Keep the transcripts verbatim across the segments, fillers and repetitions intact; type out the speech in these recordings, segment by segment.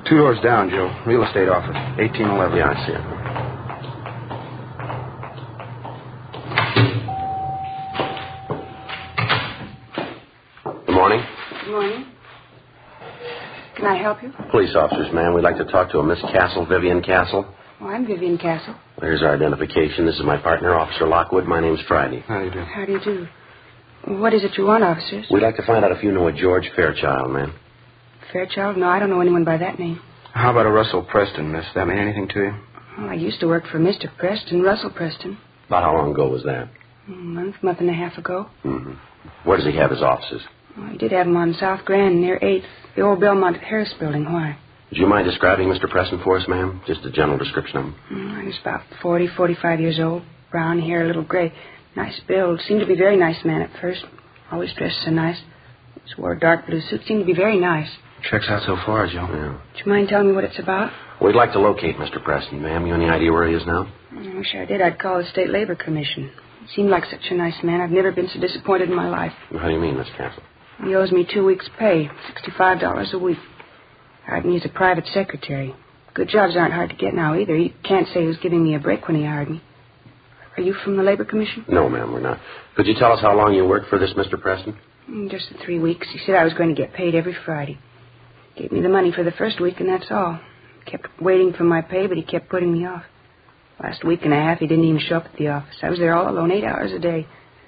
Two doors down, Joe. Real estate office. eighteen eleven. Yeah, I see it. Good morning. Good morning. Can I help you? Police officers, ma'am. We'd like to talk to a Miss Castle, Vivian Castle. Oh, I'm Vivian Castle. Here's our identification. This is my partner, Officer Lockwood. My name's Friday. How do you do? How do you do? What is it you want, officers? We'd like to find out if you know a George Fairchild, ma'am. Fairchild? No, I don't know anyone by that name. How about a Russell Preston, miss? That mean anything to you? Well, I used to work for Mister Preston, Russell Preston. About how long ago was that? A month, month and a half ago. Mm-hmm. Where does he have his offices? Well, I did have him on South Grand near eighth, the old Belmont Harris building. Why? Would you mind describing Mister Preston for us, ma'am? Just a general description of him. Mm, he was about forty, forty-five years old. Brown hair, a little gray. Nice build. Seemed to be a very nice man at first. Always dressed so nice. Just wore a dark blue suit. Seemed to be very nice. Checks out so far, Joe. Yeah. Would you mind telling me what it's about? We'd like to locate Mister Preston, ma'am. You any idea where he is now? I wish I did. I'd call the State Labor Commission. He seemed like such a nice man. I've never been so disappointed in my life. How do you mean, Miss Castle? He owes me two weeks' pay, sixty-five dollars a week. Hired me as a private secretary. Good jobs aren't hard to get now either. He can't say he was giving me a break when he hired me. Are you from the Labor Commission? No, ma'am, we're not. Could you tell us how long you worked for this Mister Preston? Just the three weeks. He said I was going to get paid every Friday. Gave me the money for the first week, and that's all. Kept waiting for my pay, but he kept putting me off. Last week and a half, he didn't even show up at the office. I was there all alone, eight hours a day.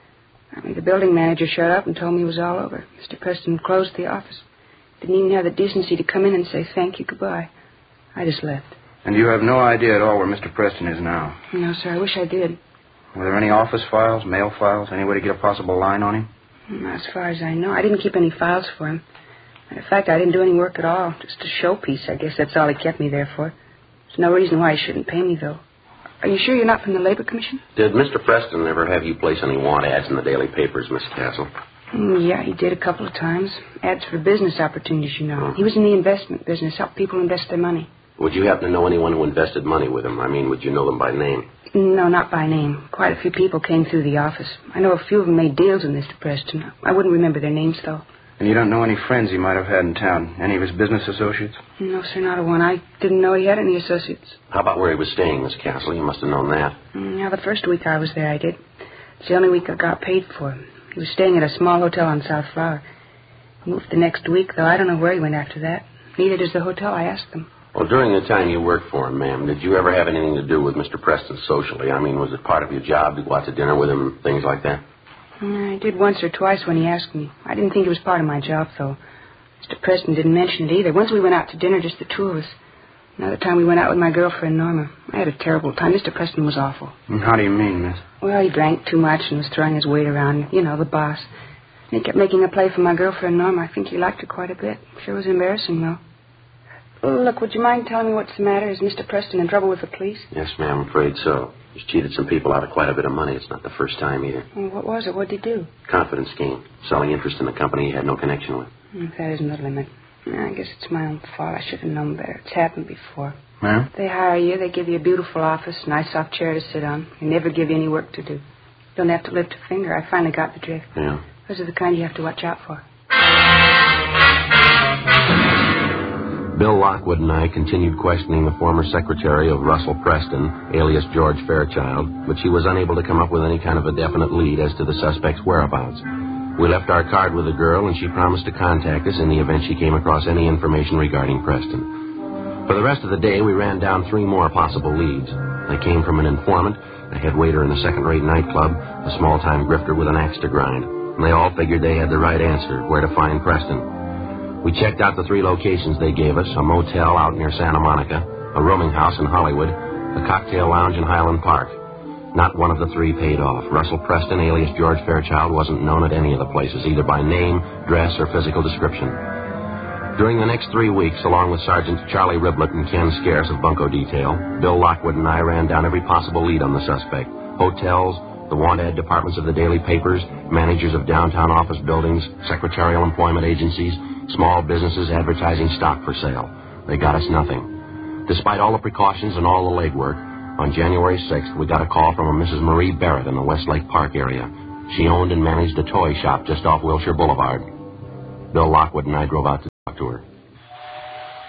I mean, the building manager showed up and told me it was all over. Mister Preston closed the office. Didn't even have the decency to come in and say thank you, goodbye. I just left. And you have no idea at all where Mister Preston is now? No, sir, I wish I did. Were there any office files, mail files, any way to get a possible line on him? Not as far as I know. I didn't keep any files for him. In fact, I didn't do any work at all. Just a showpiece, I guess that's all he kept me there for. There's no reason why he shouldn't pay me, though. Are you sure you're not from the Labor Commission? Did Mister Preston ever have you place any want ads in the daily papers, Miss Castle? Mm, yeah, he did a couple of times. Ads for business opportunities, you know. Oh. He was in the investment business, helped people invest their money. Would you happen to know anyone who invested money with him? I mean, would you know them by name? No, not by name. Quite a few people came through the office. I know a few of them made deals with Mister Preston. I wouldn't remember their names, though. And you don't know any friends he might have had in town? Any of his business associates? No, sir, not a one. I didn't know he had any associates. How about where he was staying, Miss Castle? You must have known that. Mm, yeah, the first week I was there, I did. It's the only week I got paid for. He was staying at a small hotel on South Flower. He moved the next week, though I don't know where he went after that. Neither does the hotel, I asked them. Well, during the time you worked for him, ma'am, did you ever have anything to do with Mister Preston socially? I mean, was it part of your job to go out to dinner with him, things like that? Mm, I did once or twice when he asked me. I didn't think it was part of my job, though. Mister Preston didn't mention it either. Once we went out to dinner, just the two of us. Another time we went out with my girlfriend, Norma. I had a terrible time. Mister Preston was awful. And how do you mean, miss? Well, he drank too much and was throwing his weight around. You know, the boss. And he kept making a play for my girlfriend, Norma. I think he liked her quite a bit. Sure was embarrassing, though. Look, would you mind telling me what's the matter? Is Mister Preston in trouble with the police? Yes, ma'am, I'm afraid so. He's cheated some people out of quite a bit of money. It's not the first time either. Well, what was it? What did he do? Confidence scheme. Selling interest in a company he had no connection with. Mm, that isn't the limit. I guess it's my own fault. I should have known better. It's happened before. Ma'am? They hire you. They give you a beautiful office, nice soft chair to sit on. They never give you any work to do. You don't have to lift a finger. I finally got the drift. Yeah. Those are the kind you have to watch out for. Bill Lockwood and I continued questioning the former secretary of Russell Preston, alias George Fairchild, but she was unable to come up with any kind of a definite lead as to the suspect's whereabouts. We left our card with the girl, and she promised to contact us in the event she came across any information regarding Preston. For the rest of the day, we ran down three more possible leads. They came from an informant, a head waiter in a second-rate nightclub, a small-time grifter with an axe to grind. And they all figured they had the right answer, where to find Preston. We checked out the three locations they gave us, a motel out near Santa Monica, a rooming house in Hollywood, a cocktail lounge in Highland Park. Not one of the three paid off. Russell Preston, alias George Fairchild, wasn't known at any of the places, either by name, dress, or physical description. During the next three weeks, along with Sergeants Charlie Riblett and Ken Scarce of Bunco Detail, Bill Lockwood and I ran down every possible lead on the suspect. Hotels, the want-ad departments of the daily papers, managers of downtown office buildings, secretarial employment agencies, small businesses advertising stock for sale. They got us nothing. Despite all the precautions and all the legwork, on January sixth, we got a call from a Missus Marie Barrett in the Westlake Park area. She owned and managed a toy shop just off Wilshire Boulevard. Bill Lockwood and I drove out to talk to her.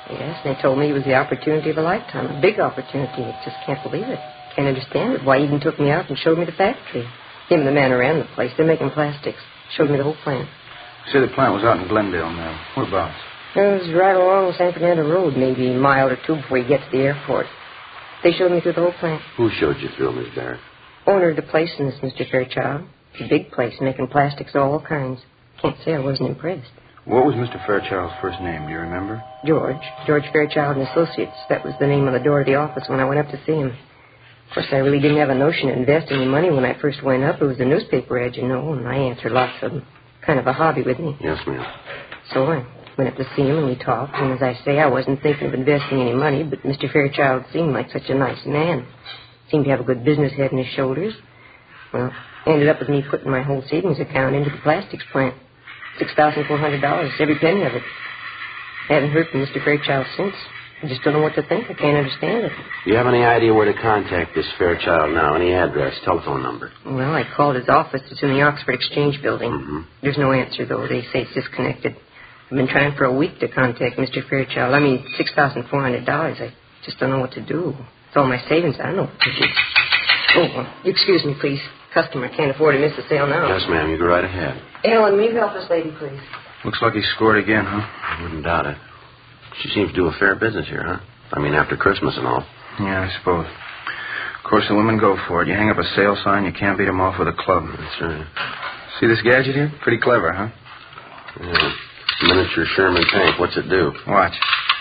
Yes, and they told me it was the opportunity of a lifetime, a big opportunity. I just can't believe it. Can't understand it. Why, he even took me out and showed me the factory. Him and the man who ran the place. They're making plastics. Showed me the whole plant. You said the plant was out in Glendale now. Whereabouts? It was right along San Fernando Road, maybe a mile or two before you get to the airport. They showed me through the whole plant. Who showed you through, Miss Barrett? Owner of the place in this, Mister Fairchild. It's a big place, making plastics of all kinds. Can't say I wasn't impressed. What was Mister Fairchild's first name? Do you remember? George. George Fairchild and Associates. That was the name on the door of the office when I went up to see him. Of course, I really didn't have a notion to invest any money when I first went up. It was a newspaper ad, you know, and I answered lots of them. Kind of a hobby with me. Yes, ma'am. So I went up to see him, and we talked. And as I say, I wasn't thinking of investing any money, but Mister Fairchild seemed like such a nice man. Seemed to have a good business head on his shoulders. Well, ended up with me putting my whole savings account into the plastics plant. six thousand four hundred dollars, every penny of it. I haven't heard from Mister Fairchild since. I just don't know what to think. I can't understand it. Do you have any idea where to contact this Fairchild now? Any address, telephone number? Well, I called his office. It's in the Oxford Exchange building. Mm-hmm. There's no answer, though. They say it's disconnected. I've been trying for a week to contact Mister Fairchild. I mean, six thousand four hundred dollars. I just don't know what to do. It's all my savings. I don't know what to do. Oh, well, excuse me, please. Customer can't afford to miss a sale now. Yes, ma'am. You go right ahead. Ellen, will you help this lady, please? Looks like he scored again, huh? I wouldn't doubt it. She seems to do a fair business here, huh? I mean, after Christmas and all. Yeah, I suppose. Of course, the women go for it. You hang up a sale sign, you can't beat them off with a club. That's right. See this gadget here? Pretty clever, huh? Yeah. Miniature Sherman tank. What's it do? Watch.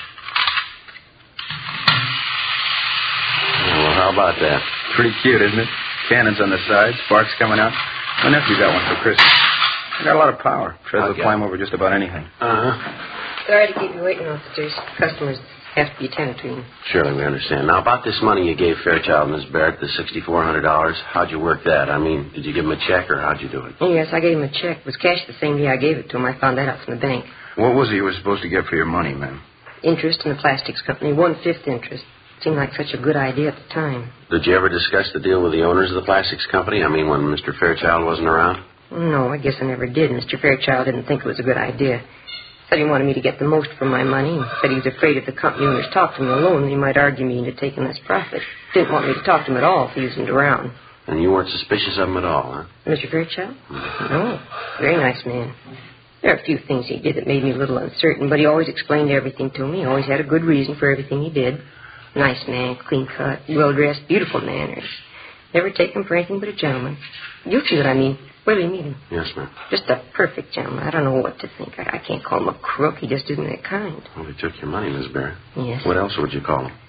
Yeah, well, how about that? Pretty cute, isn't it? Cannons on the side, sparks coming out. My nephew got one for Christmas. It got a lot of power. Treads will climb over just about anything. Uh-huh. Sorry to keep you waiting, officers. Customers have to be attended to. Surely we understand. Now, about this money you gave Fairchild, Miss Barrett, the six thousand four hundred dollars, how'd you work that? I mean, did you give him a check, or how'd you do it? Oh, yes, I gave him a check. It was cashed the same day I gave it to him. I found that out from the bank. What was it you were supposed to get for your money, ma'am? Interest in the plastics company, one-fifth interest. Seemed like such a good idea at the time. Did you ever discuss the deal with the owners of the plastics company? I mean, when Mister Fairchild wasn't around? No, I guess I never did. Mister Fairchild didn't think it was a good idea. Said he wanted me to get the most for my money, and said he was afraid if the company owners talked to him alone, they might argue me into taking less profit. Didn't want me to talk to him at all if he wasn't around. And you weren't suspicious of him at all, huh? Mister Fairchild? No. Very nice man. There are a few things he did that made me a little uncertain, but he always explained everything to me. He always had a good reason for everything he did. Nice man, clean-cut, well-dressed, beautiful manners. Never take him for anything but a gentleman. You'll see what I mean. Where do you meet him? Yes, ma'am. Just a perfect gentleman. I don't know what to think. I, I can't call him a crook. He just isn't that kind. Well, he took your money, Miss Barrett. Yes. What else would you call him?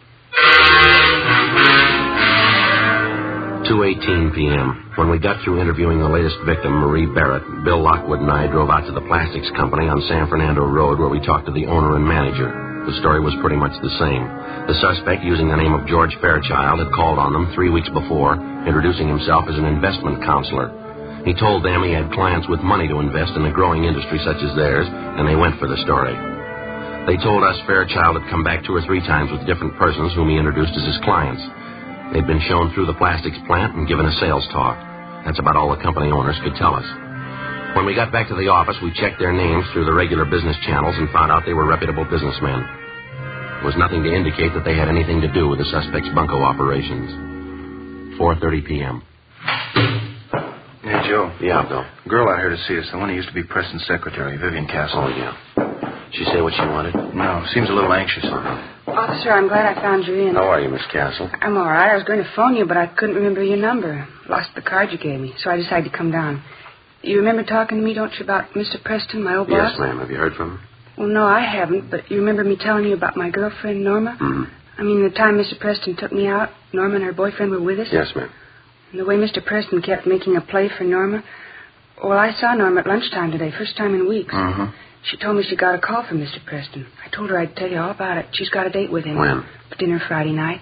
two eighteen p.m. When we got through interviewing the latest victim, Marie Barrett, Bill Lockwood and I drove out to the plastics company on San Fernando Road where we talked to the owner and manager. The story was pretty much the same. The suspect, using the name of George Fairchild, had called on them three weeks before, introducing himself as an investment counselor. He told them he had clients with money to invest in a growing industry such as theirs, and they went for the story. They told us Fairchild had come back two or three times with different persons whom he introduced as his clients. They'd been shown through the plastics plant and given a sales talk. That's about all the company owners could tell us. When we got back to the office, we checked their names through the regular business channels and found out they were reputable businessmen. There was nothing to indicate that they had anything to do with the suspect's bunco operations. four thirty p.m. Hey, Joe. Yeah, Bill. Girl out here to see us, the one who used to be Preston's secretary, Vivian Castle. Oh, yeah. She say what she wanted? No, seems a little anxious. Officer, I'm glad I found you in. How are you, Miss Castle? I'm all right. I was going to phone you, but I couldn't remember your number. Lost the card you gave me, so I decided to come down. You remember talking to me, don't you, about Mister Preston, my old boss? Yes, ma'am. Have you heard from him? Well, no, I haven't, but you remember me telling you about my girlfriend, Norma? Mm-hmm. I mean, the time Mister Preston took me out, Norma and her boyfriend were with us? Yes, ma'am. And the way Mister Preston kept making a play for Norma. Well, I saw Norma at lunchtime today, first time in weeks. Mm-hmm. She told me she got a call from Mister Preston. I told her I'd tell you all about it. She's got a date with him. When? For dinner Friday night.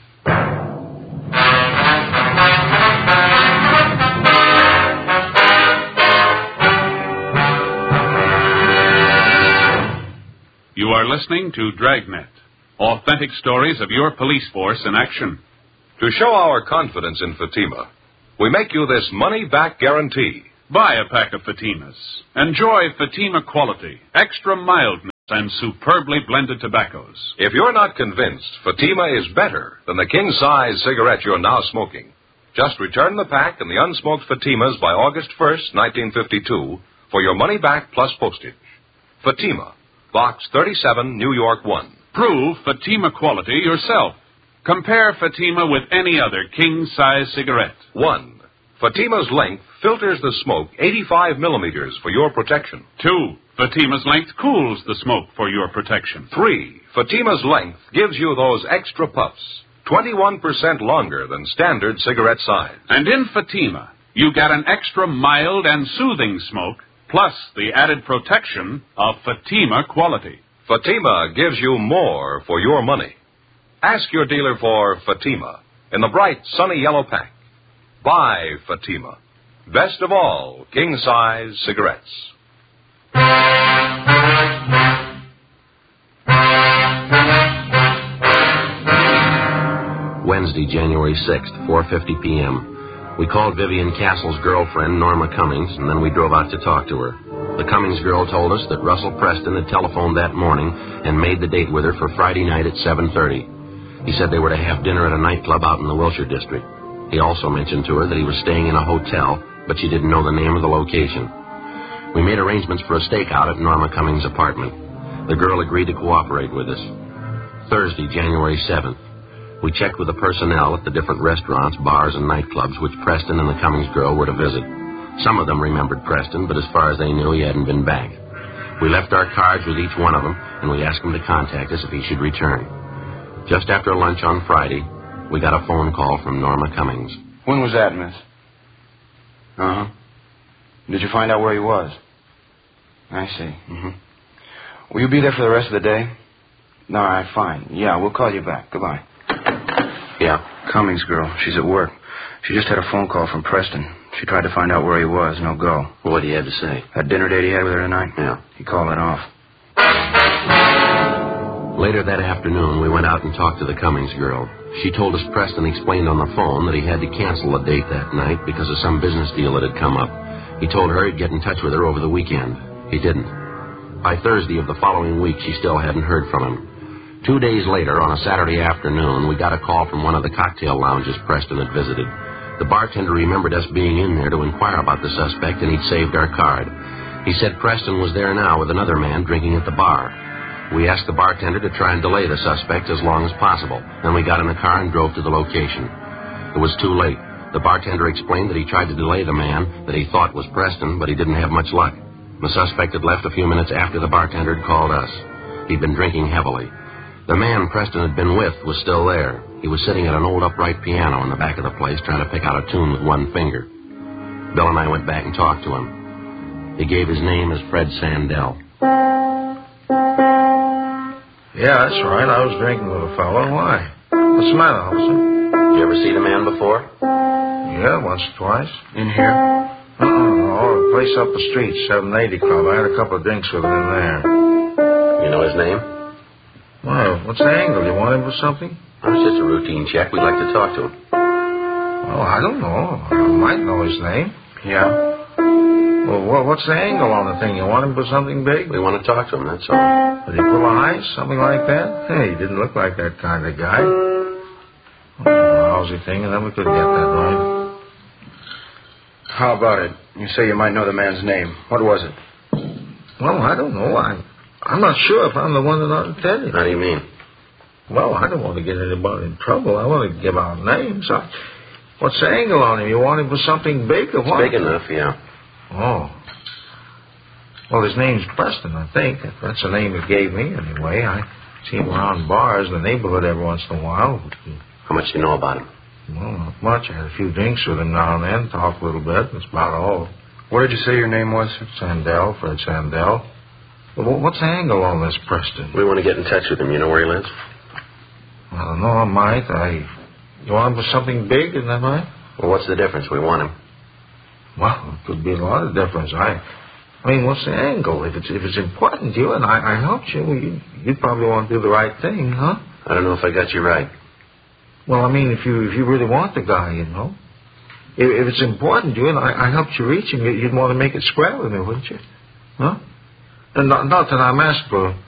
You are listening to Dragnet, authentic stories of your police force in action. To show our confidence in Fatima, we make you this money-back guarantee. Buy a pack of Fatimas. Enjoy Fatima quality, extra mildness. and superbly blended tobaccos. If you're not convinced Fatima is better than the king-size cigarette you're now smoking, just return the pack and the unsmoked Fatimas by August first, nineteen fifty-two, for your money back plus postage. Fatima, Box thirty-seven, New York one. Prove Fatima quality yourself. Compare Fatima with any other king-size cigarette. One, Fatima's length filters the smoke eighty-five millimeters for your protection. Two, Fatima's length cools the smoke for your protection. Three, Fatima's length gives you those extra puffs, twenty-one percent longer than standard cigarette size. And in Fatima, you get an extra mild and soothing smoke, plus the added protection of Fatima quality. Fatima gives you more for your money. Ask your dealer for Fatima in the bright, sunny yellow pack. Buy Fatima. Best of all, king-size cigarettes. Wednesday, January sixth, four fifty p.m. We called Vivian Castle's girlfriend, Norma Cummings, and then we drove out to talk to her. The Cummings girl told us that Russell Preston had telephoned that morning and made the date with her for Friday night at seven thirty. He said they were to have dinner at a nightclub out in the Wilshire district. He also mentioned to her that he was staying in a hotel, but she didn't know the name of the location. We made arrangements for a stakeout at Norma Cummings' apartment. The girl agreed to cooperate with us. Thursday, January seventh. We checked with the personnel at the different restaurants, bars, and nightclubs which Preston and the Cummings girl were to visit. Some of them remembered Preston, but as far as they knew, he hadn't been back. We left our cards with each one of them, and we asked him to contact us if he should return. Just after lunch on Friday, we got a phone call from Norma Cummings. When was that, miss? Uh-huh. Did you find out where he was? I see. Mm-hmm. Will you be there for the rest of the day? All right, fine. Yeah, we'll call you back. Goodbye. Yeah. Cummings girl. She's at work. She just had a phone call from Preston. She tried to find out where he was. No go. What did he have to say? That dinner date he had with her tonight? Yeah. He called it off. Later that afternoon, we went out and talked to the Cummings girl. She told us Preston explained on the phone that he had to cancel a date that night because of some business deal that had come up. He told her he'd get in touch with her over the weekend. He didn't. By Thursday of the following week, she still hadn't heard from him. Two days later, on a Saturday afternoon, we got a call from one of the cocktail lounges Preston had visited. The bartender remembered us being in there to inquire about the suspect, and he'd saved our card. He said Preston was there now with another man drinking at the bar. We asked the bartender to try and delay the suspect as long as possible. Then we got in the car and drove to the location. It was too late. The bartender explained that he tried to delay the man that he thought was Preston, but he didn't have much luck. The suspect had left a few minutes after the bartender had called us. He'd been drinking heavily. The man Preston had been with was still there. He was sitting at an old upright piano in the back of the place trying to pick out a tune with one finger. Bill and I went back and talked to him. He gave his name as Fred Sandell. Yeah, that's right. I was drinking with a fellow. Why? What's the matter, officer? Did you ever see the man before? Yeah, once or twice. In here? Uh-uh, no, a place up the street, seven eighty Club. I had a couple of drinks with him in there. You know his name? Well, what's the angle? You want him for something? Oh, it's just a routine check. We'd like to talk to him. Well, I don't know. I might know his name. Yeah. Well, what, what's the angle on the thing? You want him for something big? We want to talk to him, that's all. Did he pull a heist? Something like that? Hey, he didn't look like that kind of guy. Oh, a lousy thing, and then we couldn't get that right. How about it? You say you might know the man's name. What was it? Well, I don't know. I, I'm not sure if I'm the one that ought to tell you. How do you mean? Well, I don't want to get anybody in trouble. I want to give out names. I, what's the angle on him? You want him for something big or what? Big enough, yeah. Oh. Well, his name's Preston, I think. That's the name he gave me, anyway. I see him around bars in the neighborhood every once in a while. How much do you know about him? Well, not much. I had a few drinks with him now and then, talked a little bit. That's about all. What did you say your name was? Sandell, Fred Sandell. Well, what's the angle on this Preston? We want to get in touch with him. You know where he lives? I don't know. I might. I... You want him for something big, isn't that right? Well, what's the difference? We want him. Well, it could be a lot of difference. I... I mean, what's the angle? If it's if it's important to you and I, I helped you, you, you'd probably want to do the right thing, huh? I don't know if I got you right. Well, I mean, if you if you really want the guy, you know. If, if it's important to you and I, I helped you reach him, you'd want to make it square with me, wouldn't you? Huh? And not, not that I'm asked for